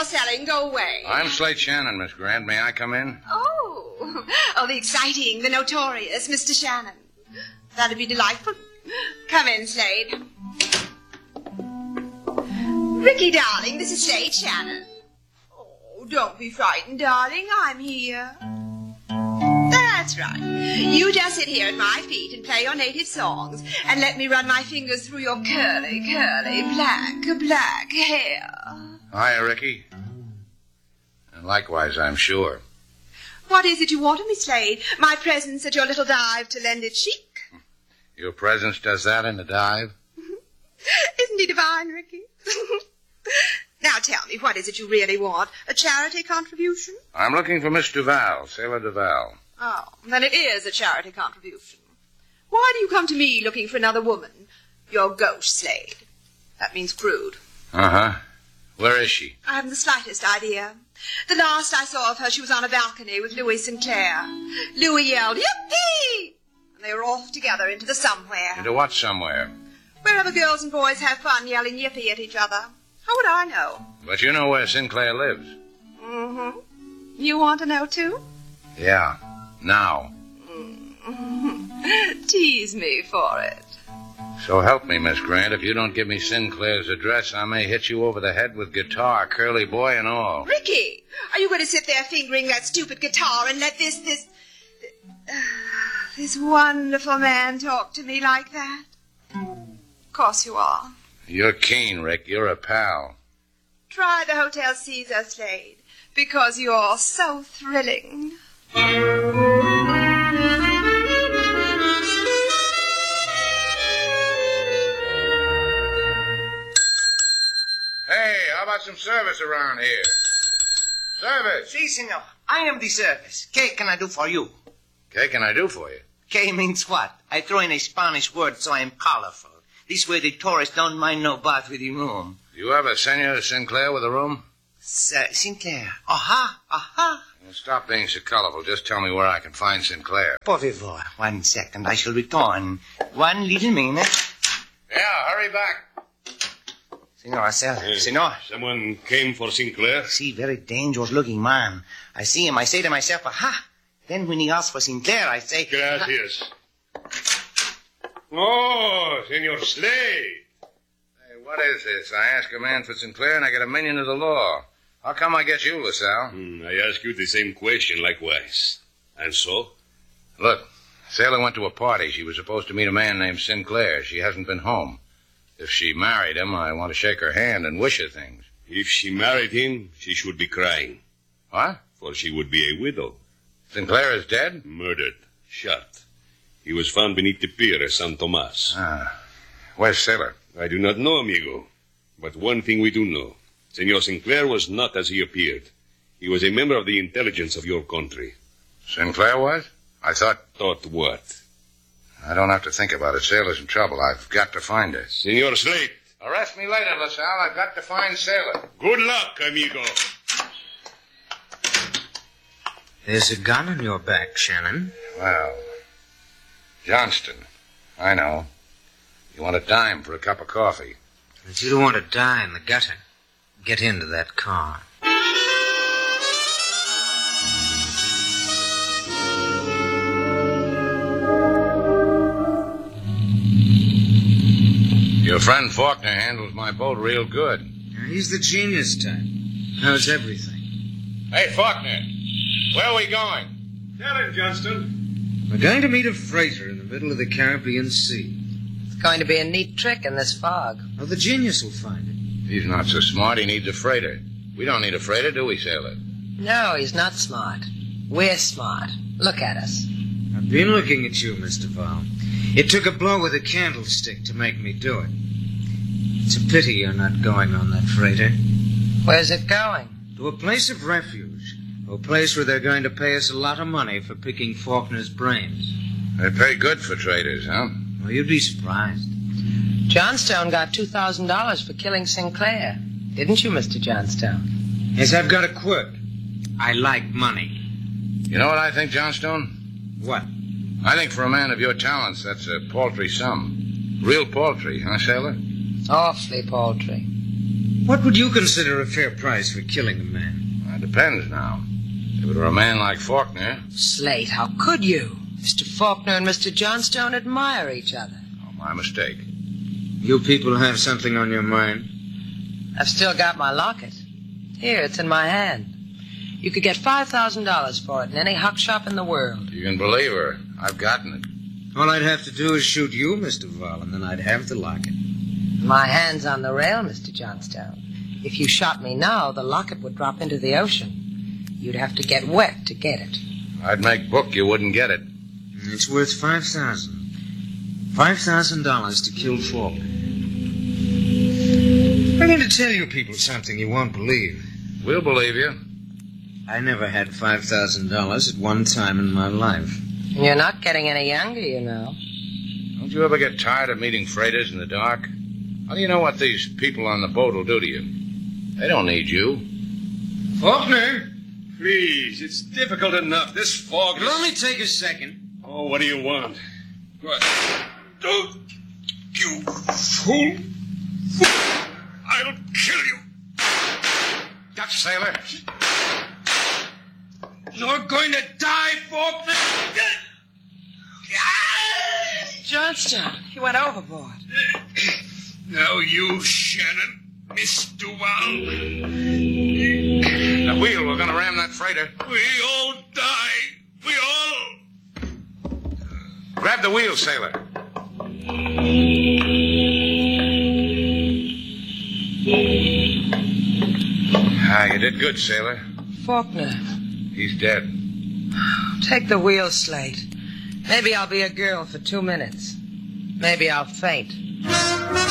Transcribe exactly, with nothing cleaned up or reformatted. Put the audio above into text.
you're selling. Go away. I'm Slade Shannon, Miss Grant. May I come in? Oh, oh, the exciting, the notorious Mister Shannon. That'd be delightful. Come in, Slade. Ricky, darling, this is Slade Shannon. Oh, don't be frightened, darling. I'm here. That's right. You just sit here at my feet and play your native songs and let me run my fingers through your curly, curly, black, black hair. Hiya, Ricky. And likewise, I'm sure. What is it you want of me, Slade? My presence at your little dive to lend it chic? Your presence does that in the dive? Isn't he divine, Ricky? Now tell me, what is it you really want? A charity contribution? I'm looking for Miss Duval, Sailor Duval. Oh, then it is a charity contribution. Why do you come to me looking for another woman? You're gauche, Slade. That means crude. Uh-huh. Where is she? I haven't the slightest idea. The last I saw of her, she was on a balcony with Louis Sinclair. Louis yelled, "Yippee!" And they were off together into the somewhere. Into what somewhere? Wherever girls and boys have fun yelling yippee at each other. How would I know? But you know where Sinclair lives. Mm-hmm. You want to know, too? Yeah. Now. Mm-hmm. Tease me for it. So help me, Miss Grant. If you don't give me Sinclair's address, I may hit you over the head with guitar, curly boy and all. Ricky, are you going to sit there fingering that stupid guitar and let this, this, uh, this wonderful man talk to me like that? Of course you are. You're keen, Rick. You're a pal. Try the Hotel Caesar, Slade, because you're so thrilling. Hey, how about some service around here? Service. Si, senor. I am the service. ¿Qué can I do for you? ¿Qué can I do for you? ¿Qué means what? I throw in a Spanish word so I am colorful. This way the tourists don't mind no bath with the room. Do you have a Senor Sinclair with a room? S- uh, Sinclair. Aha, aha. Well, stop being so colorful. Just tell me where I can find Sinclair. Por favor. One second. I shall return. One little minute. Yeah, hurry back. Senor, sir. Hey, Senor. Someone came for Sinclair? See, very dangerous-looking man. I see him. I say to myself, aha. Then when he asks for Sinclair, I say... Gracias. Oh, Senor Slade. Hey, what is this? I ask a man for Sinclair and I get a minion of the law. How come I get you, LaSalle? Hmm, I ask you the same question likewise. And so? Look, Sailor went to a party. She was supposed to meet a man named Sinclair. She hasn't been home. If she married him, I want to shake her hand and wish her things. If she married him, she should be crying. What? For she would be a widow. Sinclair is dead? Murdered. Shot. He was found beneath the pier at San Tomas. Ah. Where's Sailor? I do not know, amigo. But one thing we do know. Senor Sinclair was not as he appeared. He was a member of the intelligence of your country. Sinclair was? I thought... Thought what? I don't have to think about it. Sailor's in trouble. I've got to find her. Senor Slade. Arrest me later, LaSalle. I've got to find Sailor. Good luck, amigo. There's a gun on your back, Shannon. Well, Johnston. I know. You want a dime for a cup of coffee. But you don't want to die in the gutter. Get into that car. Your friend Faulkner handles my boat real good. He's the genius type. Knows everything. Hey, Faulkner, where are we going? Tell him, Johnston. We're going to meet a freighter in the middle of the Caribbean Sea. It's going to be a neat trick in this fog. Oh, the genius will find it. He's not so smart. He needs a freighter. We don't need a freighter, do we, Sailor? No, he's not smart. We're smart. Look at us. I've been looking at you, Mister Val. It took a blow with a candlestick to make me do it. It's a pity you're not going on that freighter. Where's it going? To a place of refuge. A place where they're going to pay us a lot of money for picking Faulkner's brains. They pay good for traders, huh? Well, you'd be surprised. Johnstone got two thousand dollars for killing Sinclair. Didn't you, Mister Johnstone? Yes, I've got a quirk. I like money. You know what I think, Johnstone? What? I think for a man of your talents, that's a paltry sum. Real paltry, huh, Sailor? Awfully paltry. What would you consider a fair price for killing a man? Well, it depends now. If it were a man like Faulkner... Slate, how could you? Mister Faulkner and Mister Johnstone admire each other. Oh, my mistake. You people have something on your mind? I've still got my locket. Here, it's in my hand. You could get five thousand dollars for it in any huck shop in the world. You can believe her. I've gotten it. All I'd have to do is shoot you, Mister Val, and then I'd have the locket. My hand's on the rail, Mister Johnstone. If you shot me now, the locket would drop into the ocean. You'd have to get wet to get it. I'd make book you wouldn't get it. It's worth five thousand. Five thousand dollars to kill Faulkner. I'm going to tell you people something you won't believe. We'll believe you. I never had five thousand dollars at one time in my life. You're not getting any younger, you know. Don't you ever get tired of meeting freighters in the dark? How do you know what these people on the boat will do to you? They don't need you. Faulkner! Please, it's difficult enough. This fog is... It'll only take a second. Oh, what do you want? What? Don't... You fool! I'll kill you! Dutch sailor! You're going to die, Faulkner! Johnstone, you went overboard. Now you, Shannon, Miss Duval. The wheel, we're gonna ram that freighter. We all die. We all... Grab the wheel, sailor. Ah, you did good, sailor. Faulkner, He's dead. take the wheel, Slate. Maybe I'll be a girl for two minutes. Maybe I'll faint.